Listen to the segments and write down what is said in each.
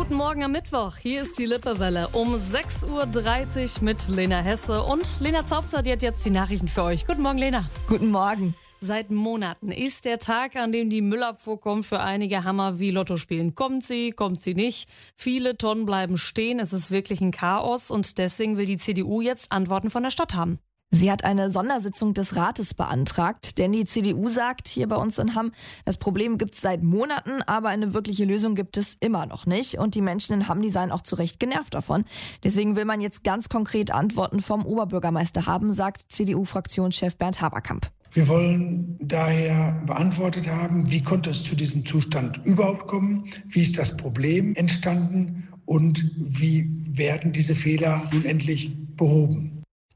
guten Morgen am Mittwoch. Hier ist die Lippewelle um 6.30 Uhr mit Lena Hesse. Und Lena Zaubzer, die hat jetzt die Nachrichten für euch. Guten Morgen, Lena. Guten Morgen. Seit Monaten ist der Tag, an dem die Müllabfuhr kommt, für einige Hammer wie Lotto spielen. Kommt sie nicht? Viele Tonnen bleiben stehen. Es ist wirklich ein Chaos und deswegen will die CDU jetzt Antworten von der Stadt haben. Sie hat eine Sondersitzung des Rates beantragt, denn die CDU sagt hier bei uns in Hamm, das Problem gibt es seit Monaten, aber eine wirkliche Lösung gibt es immer noch nicht. Und die Menschen in Hamm, die seien auch zu Recht genervt davon. Deswegen will man jetzt ganz konkret Antworten vom Oberbürgermeister haben, sagt CDU-Fraktionschef Bernd Haberkamp. Wir wollen daher beantwortet haben, wie konnte es zu diesem Zustand überhaupt kommen, wie ist das Problem entstanden und wie werden diese Fehler nun endlich behoben.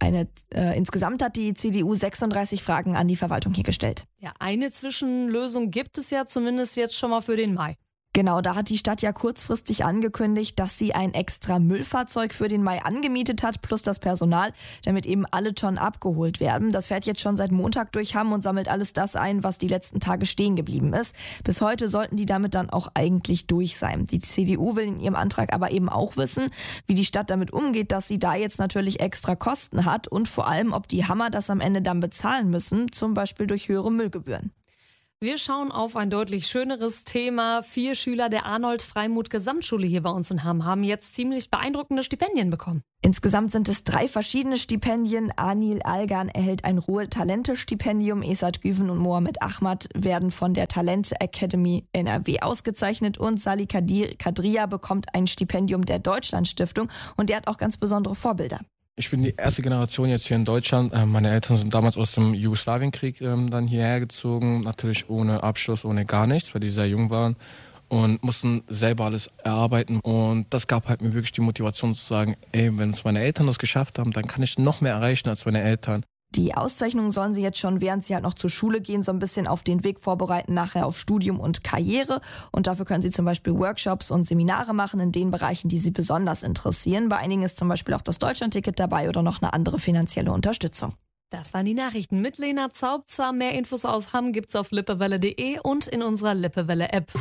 Insgesamt hat die CDU 36 Fragen an die Verwaltung hier gestellt. Ja, eine Zwischenlösung gibt es ja zumindest jetzt schon mal für den Mai. Genau, da hat die Stadt ja kurzfristig angekündigt, dass sie ein extra Müllfahrzeug für den Mai angemietet hat, plus das Personal, damit eben alle Tonnen abgeholt werden. Das fährt jetzt schon seit Montag durch Hamm und sammelt alles das ein, was die letzten Tage stehen geblieben ist. Bis heute sollten die damit dann auch eigentlich durch sein. Die CDU will in ihrem Antrag aber eben auch wissen, wie die Stadt damit umgeht, dass sie da jetzt natürlich extra Kosten hat und vor allem, ob die Hammer das am Ende dann bezahlen müssen, zum Beispiel durch höhere Müllgebühren. Wir schauen auf ein deutlich schöneres Thema. 4 Schüler der Arnold-Freimuth-Gesamtschule hier bei uns in Hamm haben jetzt ziemlich beeindruckende Stipendien bekommen. Insgesamt sind es 3 verschiedene Stipendien. Anil Algan erhält ein Ruhe-Talente-Stipendium. Esat Güven und Mohamed Ahmad werden von der Talent Academy NRW ausgezeichnet. Und Salih Kadria bekommt ein Stipendium der Deutschlandstiftung. Und der hat auch ganz besondere Vorbilder. Ich bin die erste Generation jetzt hier in Deutschland. Meine Eltern sind damals aus dem Jugoslawienkrieg dann hierher gezogen. Natürlich ohne Abschluss, ohne gar nichts, weil die sehr jung waren und mussten selber alles erarbeiten. Und das gab halt mir wirklich die Motivation zu sagen, wenn es meine Eltern das geschafft haben, dann kann ich noch mehr erreichen als meine Eltern. Die Auszeichnungen sollen sie jetzt schon, während sie halt noch zur Schule gehen, so ein bisschen auf den Weg vorbereiten, nachher auf Studium und Karriere. Und dafür können sie zum Beispiel Workshops und Seminare machen in den Bereichen, die sie besonders interessieren. Bei einigen ist zum Beispiel auch das Deutschlandticket dabei oder noch eine andere finanzielle Unterstützung. Das waren die Nachrichten mit Lena Zaubzer. Mehr Infos aus Hamm gibt's auf lippewelle.de und in unserer Lippewelle-App.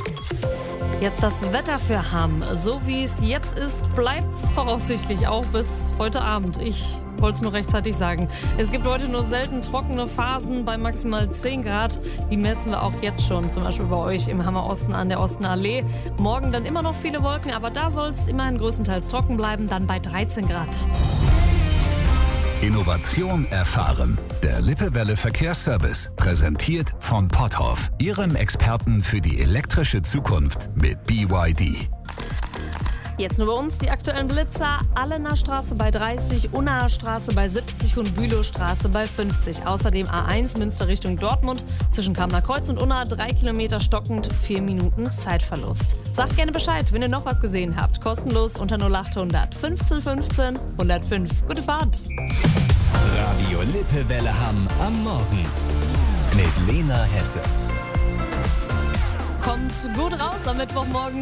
Jetzt das Wetter für Hamm. So wie es jetzt ist, bleibt's voraussichtlich auch bis heute Abend. Ich wollte es nur rechtzeitig sagen. Es gibt heute nur selten trockene Phasen bei maximal 10 Grad. Die messen wir auch jetzt schon, zum Beispiel bei euch im Hammer Osten an der Ostenallee. Morgen dann immer noch viele Wolken, aber da soll es immerhin größtenteils trocken bleiben, dann bei 13 Grad. Innovation erfahren. Der Lippewelle Verkehrsservice, präsentiert von Potthoff, Ihrem Experten für die elektrische Zukunft mit BYD. Jetzt nur bei uns die aktuellen Blitzer. Allener Straße bei 30, Unnaer Straße bei 70 und Bülowstraße bei 50. Außerdem A1 Münster Richtung Dortmund zwischen Kamener Kreuz und Unna 3 Kilometer stockend, 4 Minuten Zeitverlust. Sagt gerne Bescheid, wenn ihr noch was gesehen habt. Kostenlos unter 0800 15 15 105. Gute Fahrt. Radio Lippewelle Hamm am Morgen mit Lena Hesse. Kommt gut raus am Mittwochmorgen.